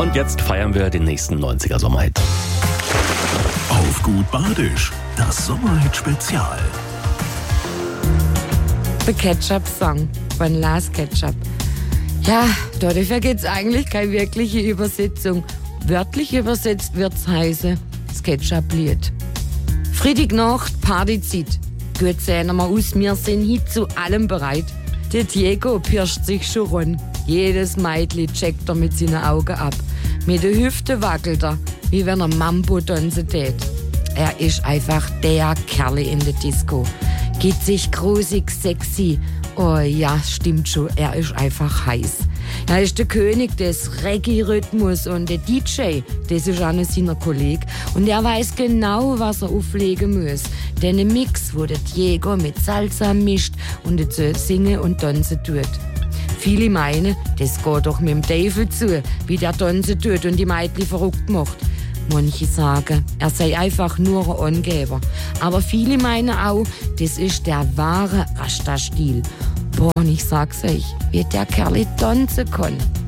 Und jetzt feiern wir den nächsten 90er Sommerhit. Auf gut Badisch, das Sommerhit-Spezial. The Ketchup Song von Lars Ketchup. Ja, dafür gibt's eigentlich keine wirkliche Übersetzung. Wörtlich übersetzt wird's heißen, das Ketchup-Lied. Freitagnacht, Partyzeit. Gut sehen wir aus, wir sind hier zu allem bereit. Der Diego pirscht sich schon ran. Jedes Mädchen checkt er mit seinen Augen ab. Mit der Hüfte wackelt er, wie wenn er Mambo tanzen tät. Er ist einfach der Kerl in der Disco. Geht sich grusig sexy. Oh ja, stimmt schon, er ist einfach heiß. Er ist der König des Reggae-Rhythmus und der DJ, das ist einer seiner Kollegen. Und er weiß genau, was er auflegen muss. Den Mix, wo der Diego mit Salsa mischt und dazu singen und tanzen tut. Viele meinen, das geht doch mit dem Teufel zu, wie der tanzen tut und die Mädchen verrückt macht. Manche sagen, er sei einfach nur ein Angeber. Aber viele meinen auch, das ist der wahre Rasta-Stil. Boah, und ich sag's euch, wie der Kerl tanzen kann.